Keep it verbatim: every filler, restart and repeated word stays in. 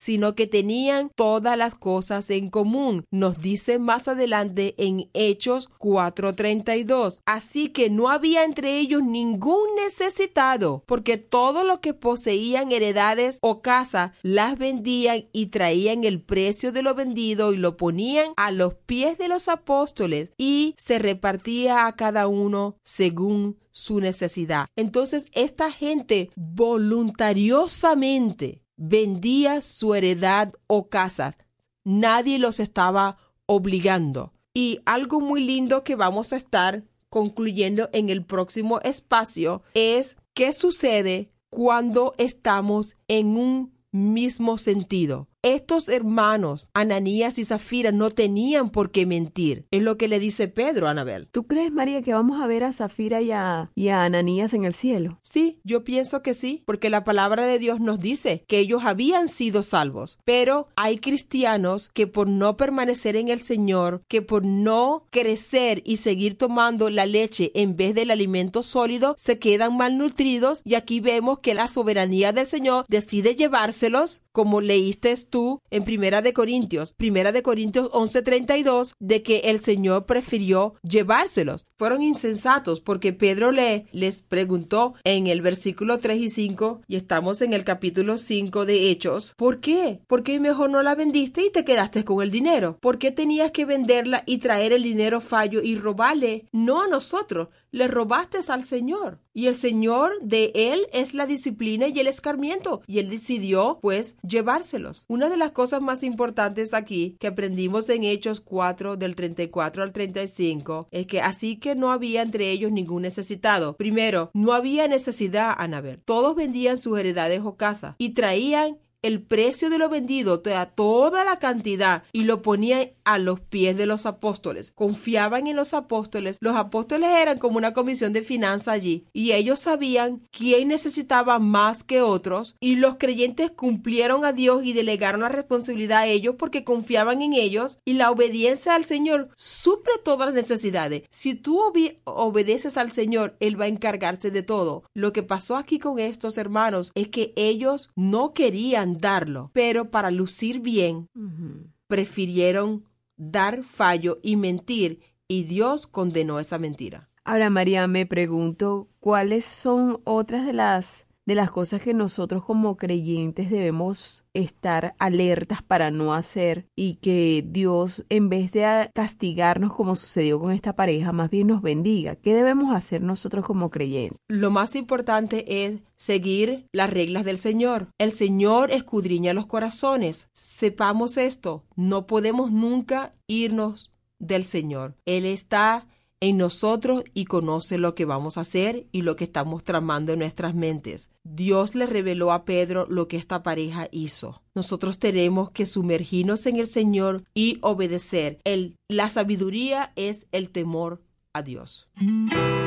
sino que tenían todas las cosas en común. Nos dice más adelante en Hechos cuatro treinta y dos. Así que no había entre ellos ningún necesitado, porque todo lo que poseían, heredades o casa, las vendían y traían el precio de lo vendido y lo ponían a los pies de los apóstoles, y se repartía a cada uno según su necesidad. Entonces, esta gente voluntariosamente vendía su heredad o casas. Nadie los estaba obligando. Y algo muy lindo que vamos a estar concluyendo en el próximo espacio es qué sucede cuando estamos en un mismo sentido. Estos hermanos, Ananías y Zafira, no tenían por qué mentir. Es lo que le dice Pedro a Anabel. ¿Tú crees, María, que vamos a ver a Zafira y a, y a Ananías en el cielo? Sí, yo pienso que sí, porque la palabra de Dios nos dice que ellos habían sido salvos. Pero hay cristianos que por no permanecer en el Señor, que por no crecer y seguir tomando la leche en vez del alimento sólido, se quedan malnutridos, y aquí vemos que la soberanía del Señor decide llevárselos, como leíste tú en Primera de Corintios, Primera de Corintios once treinta y dos, de que el Señor prefirió llevárselos. Fueron insensatos porque Pedro le, les preguntó en el versículo tres y cinco, y estamos en el capítulo cinco de Hechos, ¿por qué? ¿Por qué mejor no la vendiste y te quedaste con el dinero? ¿Por qué tenías que venderla y traer el dinero fallo y robarle? No a nosotros, le robaste al Señor. Y el Señor de él es la disciplina y el escarmiento, y él decidió pues llevárselos. Una de las cosas más importantes aquí que aprendimos en Hechos cuatro del treinta y cuatro al treinta y cinco es que así que no había entre ellos ningún necesitado. Primero, no había necesidad, Anabel. Todos vendían sus heredades o casas y traían el precio de lo vendido, toda la cantidad, y lo ponían a los pies de los apóstoles. Confiaban en los apóstoles. Los apóstoles eran como una comisión de finanzas allí, y ellos sabían quién necesitaba más que otros, y los creyentes cumplieron a Dios y delegaron la responsabilidad a ellos porque confiaban en ellos, y la obediencia al Señor suple todas las necesidades. Si tú obe- obedeces al Señor, Él va a encargarse de todo. Lo que pasó aquí con estos hermanos es que ellos no querían darlo, pero para lucir bien, uh-huh, prefirieron dar fallo y mentir, y Dios condenó esa mentira. Ahora, María, me pregunto, ¿cuáles son otras de las de las cosas que nosotros como creyentes debemos estar alertas para no hacer, y que Dios, en vez de castigarnos como sucedió con esta pareja, más bien nos bendiga? ¿Qué debemos hacer nosotros como creyentes? Lo más importante es seguir las reglas del Señor. El Señor escudriña los corazones. Sepamos esto, no podemos nunca irnos del Señor. Él está en nosotros y conoce lo que vamos a hacer y lo que estamos tramando en nuestras mentes. Dios le reveló a Pedro lo que esta pareja hizo. Nosotros tenemos que sumergirnos en el Señor y obedecer. El, la sabiduría es el temor a Dios.